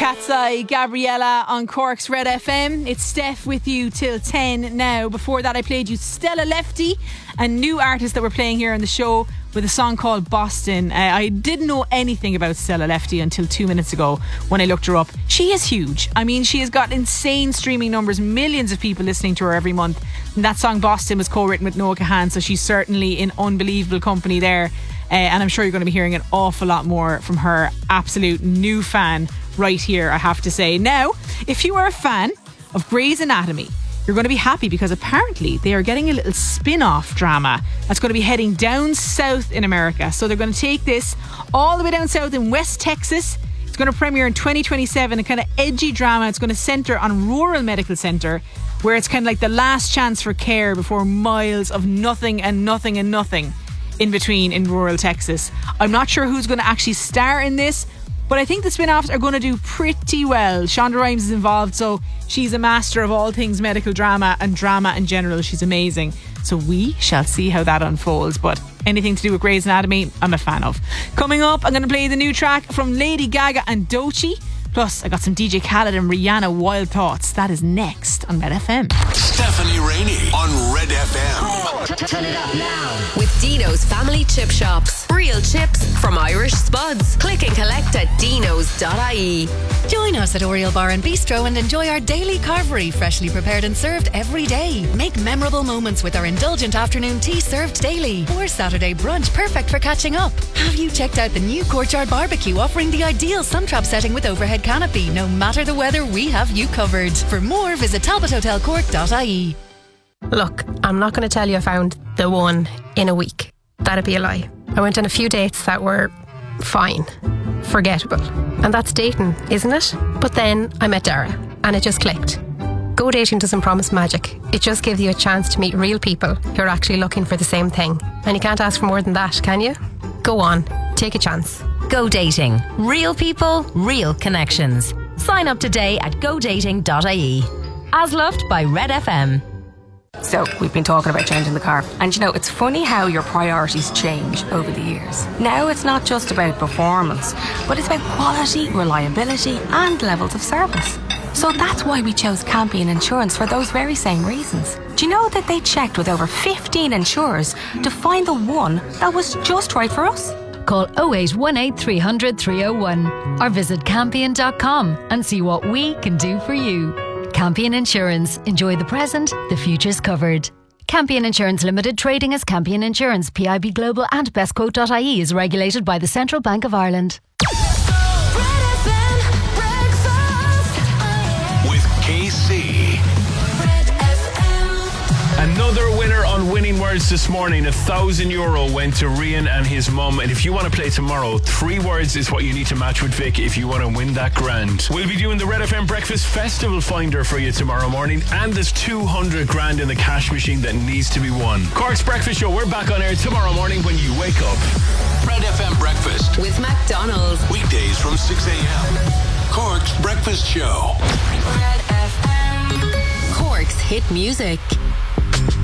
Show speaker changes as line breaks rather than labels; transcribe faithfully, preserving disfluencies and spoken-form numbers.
Cat's Eye, Gabriella on Cork's Red F M. It's Steph with you till ten now. Before that I played you Stella Lefty, a new artist that we're playing here on the show, with a song called Boston. Uh, I didn't know anything about Stella Lefty until two minutes ago when I looked her up. She is huge. I mean, she has got insane streaming numbers, millions of people listening to her every month. And that song Boston was co-written with Noah Kahan, so she's certainly in unbelievable company there. Uh, and I'm sure you're going to be hearing an awful lot more from her. Absolute new fan right here, I have to say. Now, if you are a fan of Grey's Anatomy, you're going to be happy because apparently they are getting a little spin-off drama that's going to be heading down south in America. So they're going to take this all the way down south in West Texas. It's going to premiere in twenty twenty-seven, a kind of edgy drama. It's going to centre on rural medical centre, where it's kind of like the last chance for care before miles of nothing and nothing and nothing in between in rural Texas. I'm not sure who's going to actually star in this, but I think the spin-offs are going to do pretty well. Shonda Rhimes is involved, so she's a master of all things medical drama and drama in general. She's amazing. So we shall see how that unfolds. But anything to do with Grey's Anatomy, I'm a fan of. Coming up, I'm going to play the new track from Lady Gaga and Doechii. Plus, I got some D J Khaled and Rihanna Wild Thoughts. That is next on Red F M.
Stephanie Rainey on Red F M.
Turn it up now. With Dino's Family Chip Shops. Real chips from Irish Spuds. Click and collect at dinos dot I E.
Join us at Oriel Bar and Bistro and enjoy our daily carvery, freshly prepared and served every day. Make memorable moments with our indulgent afternoon tea served daily. Or Saturday brunch, perfect for catching up. Have you checked out the new Courtyard Barbecue, offering the ideal sun trap setting with overhead canopy? No matter the weather, we have you covered. For more, visit talbot hotel cork dot I E.
Look, I'm not going to tell you I found the one in a week. That'd be a lie. I went on a few dates that were fine, forgettable. And that's dating, isn't it? But then I met Dara and it just clicked. Go dating doesn't promise magic. It just gives you a chance to meet real people who are actually looking for the same thing. And you can't ask for more than that, can you? Go on, take a chance.
Go Dating. Real people, real connections. Sign up today at go dating dot I E. As loved by Red F M.
So, we've been talking about changing the car. And you know, it's funny how your priorities change over the years. Now it's not just about performance, but it's about quality, reliability and levels of service. So that's why we chose Campion Insurance for those very same reasons. Do you know that they checked with over fifteen insurers to find the one that was just right for us?
Call oh eight one eight, three hundred, three oh one or visit campion dot com and see what we can do for you. Campion Insurance. Enjoy the present, the future's covered. Campion Insurance Limited, trading as Campion Insurance, P I B Global and bestquote dot I E is regulated by the Central Bank of Ireland.
With K C.
Another winner on Winning Words this morning. A thousand euro went to Rian and his mum. And if you want to play tomorrow, three words is what you need to match with Vic if you want to win that grand. We'll be doing the Red F M Breakfast Festival Finder for you tomorrow morning. And there's two hundred grand in the cash machine that needs to be won. Cork's Breakfast Show, we're back on air tomorrow morning when you wake up.
Red F M Breakfast.
With McDonald's.
Weekdays from six a.m. Cork's Breakfast Show.
Red F M. Cork's hit music.